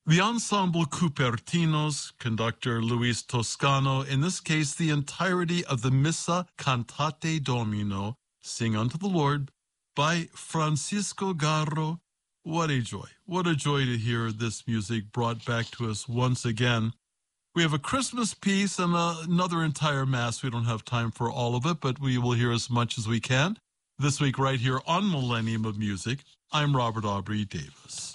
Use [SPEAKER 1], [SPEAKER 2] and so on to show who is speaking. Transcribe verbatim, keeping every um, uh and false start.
[SPEAKER 1] The Ensemble Cupertinos, conductor Luis Toscano, in this case the entirety of the Missa Cantate Domino, Sing Unto the Lord, by Francisco Garro. What a joy. What a joy to hear this music brought back to us once again. We have a Christmas piece and uh, another entire Mass. We don't have time for all of it, but we will hear as much as we can. This week right here on Millennium of Music, I'm Robert Aubrey Davis.